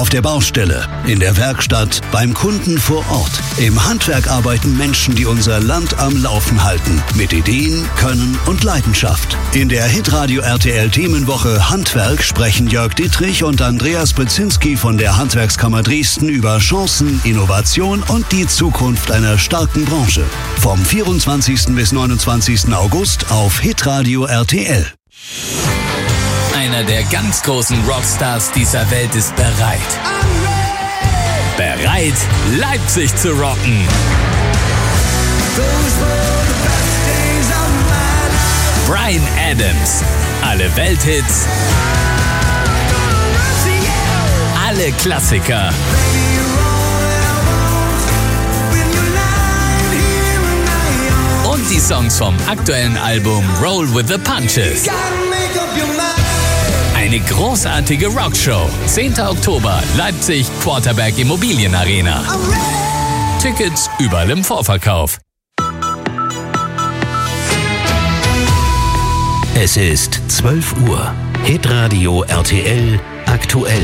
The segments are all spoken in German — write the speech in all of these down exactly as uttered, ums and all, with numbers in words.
Auf der Baustelle, in der Werkstatt, beim Kunden vor Ort. Im Handwerk arbeiten Menschen, die unser Land am Laufen halten. Mit Ideen, Können und Leidenschaft. In der Hitradio R T L Themenwoche Handwerk sprechen Jörg Dittrich und Andreas Brzezinski von der Handwerkskammer Dresden über Chancen, Innovation und die Zukunft einer starken Branche. Vom vierundzwanzigsten bis neunundzwanzigsten August auf Hitradio R T L. Einer der ganz großen Rockstars dieser Welt ist bereit. Bereit, Leipzig zu rocken. Bryan Adams. Alle Welthits. Alle Klassiker. Und die Songs vom aktuellen Album Roll with the Punches. Eine großartige Rockshow. zehnten Oktober, Leipzig, Quarterberg Immobilienarena. Tickets überall im Vorverkauf. Es ist zwölf Uhr. Hitradio R T L aktuell.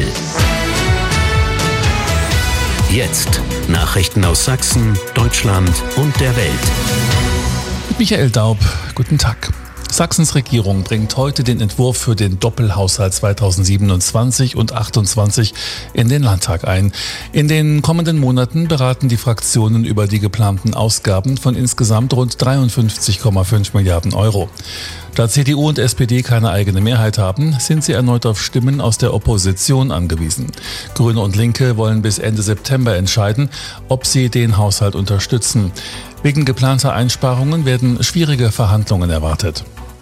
Jetzt Nachrichten aus Sachsen, Deutschland und der Welt. Michael Daub, guten Tag. Sachsens Regierung bringt heute den Entwurf für den Doppelhaushalt zweitausendsiebenundzwanzig und achtundzwanzig in den Landtag ein. In den kommenden Monaten beraten die Fraktionen über die geplanten Ausgaben von insgesamt rund dreiundfünfzig Komma fünf Milliarden Euro. Da C D U und S P D keine eigene Mehrheit haben, sind sie erneut auf Stimmen aus der Opposition angewiesen. Grüne und Linke wollen bis Ende September entscheiden, ob sie den Haushalt unterstützen. Wegen geplanter Einsparungen werden schwierige Verhandlungen erwartet.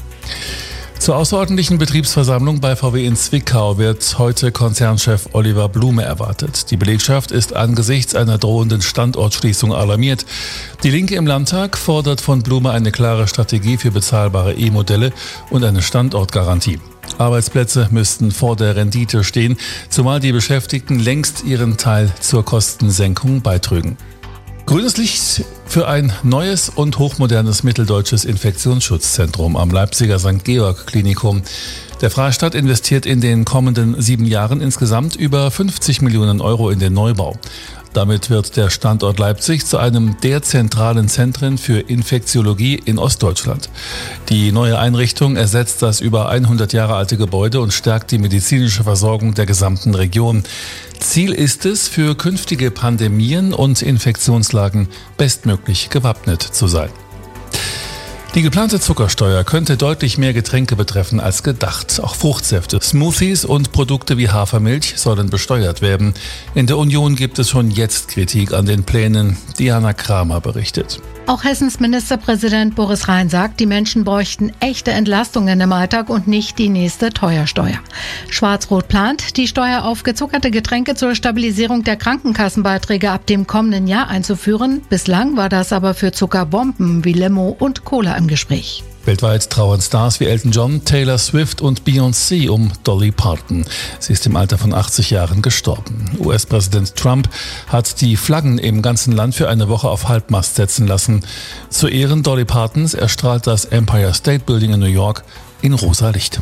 Zur außerordentlichen Betriebsversammlung bei V W in Zwickau wird heute Konzernchef Oliver Blume erwartet. Die Belegschaft ist angesichts einer drohenden Standortschließung alarmiert. Die Linke im Landtag fordert von Blume eine klare Strategie für bezahlbare E-Modelle und eine Standortgarantie. Arbeitsplätze müssten vor der Rendite stehen, zumal die Beschäftigten längst ihren Teil zur Kostensenkung beitrügen. Grünes Licht für ein neues und hochmodernes mitteldeutsches Infektionsschutzzentrum am Leipziger Sankt Georg Klinikum. Der Freistaat investiert in den kommenden sieben Jahren insgesamt über fünfzig Millionen Euro in den Neubau. Damit wird der Standort Leipzig zu einem der zentralen Zentren für Infektiologie in Ostdeutschland. Die neue Einrichtung ersetzt das über hundert Jahre alte Gebäude und stärkt die medizinische Versorgung der gesamten Region. Ziel ist es, für künftige Pandemien und Infektionslagen bestmöglich gewappnet zu sein. Die geplante Zuckersteuer könnte deutlich mehr Getränke betreffen als gedacht. Auch Fruchtsäfte, Smoothies und Produkte wie Hafermilch sollen besteuert werden. In der Union gibt es schon jetzt Kritik an den Plänen. Diana Kramer berichtet. Auch Hessens Ministerpräsident Boris Rhein sagt, die Menschen bräuchten echte Entlastungen im Alltag und nicht die nächste Teuersteuer. Schwarz-Rot plant, die Steuer auf gezuckerte Getränke zur Stabilisierung der Krankenkassenbeiträge ab dem kommenden Jahr einzuführen. Bislang war das aber für Zuckerbomben wie Limo und Cola im Gespräch. Weltweit trauern Stars wie Elton John, Taylor Swift und Beyoncé um Dolly Parton. Sie ist im Alter von achtzig Jahren gestorben. U S-Präsident Trump hat die Flaggen im ganzen Land für eine Woche auf Halbmast setzen lassen. Zu Ehren Dolly Partons erstrahlt das Empire State Building in New York in rosa Licht.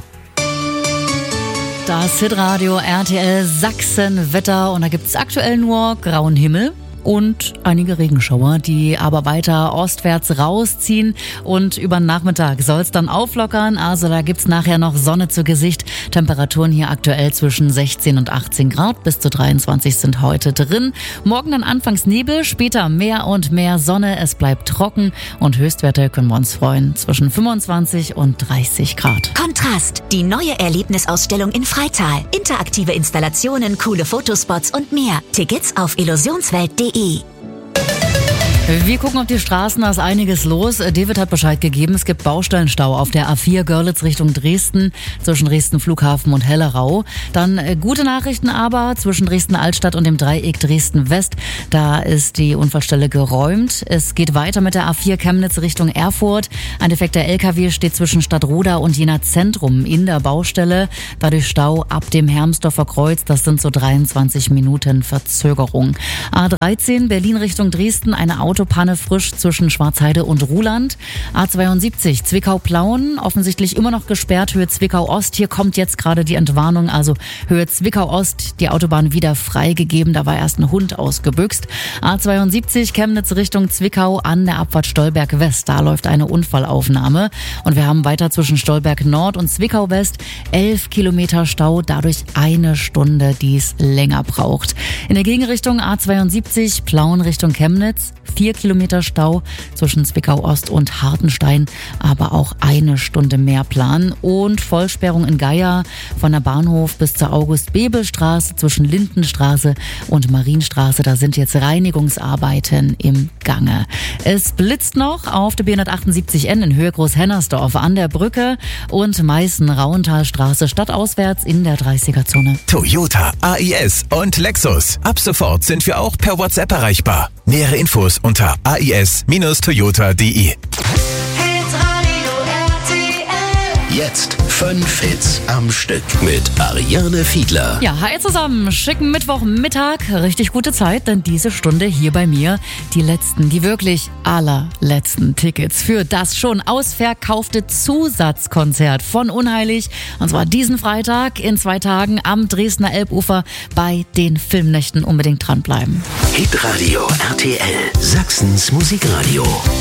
Das Hitradio R T L Sachsen-Wetter und da gibt es aktuell nur grauen Himmel und einige Regenschauer, die aber weiter ostwärts rausziehen und über den Nachmittag soll es dann auflockern. Also da gibt's nachher noch Sonne zu Gesicht. Temperaturen hier aktuell zwischen sechzehn und achtzehn Grad, bis zu dreiundzwanzig sind heute drin. Morgen dann anfangs Nebel, später mehr und mehr Sonne. Es bleibt trocken und Höchstwerte können wir uns freuen zwischen fünfundzwanzig und dreißig Grad. Kontrast, die neue Erlebnisausstellung in Freital. Interaktive Installationen, coole Fotospots und mehr. Tickets auf illusionswelt punkt de. Wir gucken auf die Straßen, da ist einiges los. David hat Bescheid gegeben, es gibt Baustellenstau auf der A vier Görlitz Richtung Dresden, zwischen Dresden Flughafen und Hellerau. Dann äh, gute Nachrichten aber zwischen Dresden Altstadt und dem Dreieck Dresden West. Da ist die Unfallstelle geräumt. Es geht weiter mit der A vier Chemnitz Richtung Erfurt. Ein defekter L K W steht zwischen Stadtroda und Jena Zentrum in der Baustelle. Dadurch Stau ab dem Hermsdorfer Kreuz. Das sind so dreiundzwanzig Minuten Verzögerung. A dreizehn Berlin Richtung Dresden, eine Auto Autopanne frisch zwischen Schwarzheide und Ruhland. A zweiundsiebzig Zwickau-Plauen, offensichtlich immer noch gesperrt, Höhe Zwickau-Ost. Hier kommt jetzt gerade die Entwarnung, also Höhe Zwickau-Ost, die Autobahn wieder freigegeben. Da war erst ein Hund ausgebüxt. A zweiundsiebzig Chemnitz Richtung Zwickau an der Abfahrt Stolberg West. Da läuft eine Unfallaufnahme. Und wir haben weiter zwischen Stolberg Nord und Zwickau West elf Kilometer Stau, dadurch eine Stunde, die es länger braucht. In der Gegenrichtung A zweiundsiebzig Plauen Richtung Chemnitz, vier Kilometer Stau zwischen Zwickau Ost und Hartenstein, aber auch eine Stunde mehr Plan. Und Vollsperrung in Geier von der Bahnhof bis zur August-Bebel-Straße zwischen Lindenstraße und Marienstraße. Da sind jetzt Reinigungsarbeiten im Gange. Es blitzt noch auf der B hundertachtundsiebzig N in Höhe Großhennersdorf an der Brücke und Meißen-Rauentalstraße stadtauswärts in der dreißiger-Zone. Toyota, A I S und Lexus. Ab sofort sind wir auch per WhatsApp erreichbar. Nähere Infos unter a i s Bindestrich toyota punkt d e. Jetzt fünf Hits am Stück mit Ariane Fiedler. Ja, hi zusammen. Schicken Mittwochmittag. Richtig gute Zeit, denn diese Stunde hier bei mir die letzten, die wirklich allerletzten Tickets für das schon ausverkaufte Zusatzkonzert von Unheilig. Und zwar diesen Freitag in zwei Tagen am Dresdner Elbufer bei den Filmnächten. Unbedingt dranbleiben. Hitradio R T L, Sachsens Musikradio.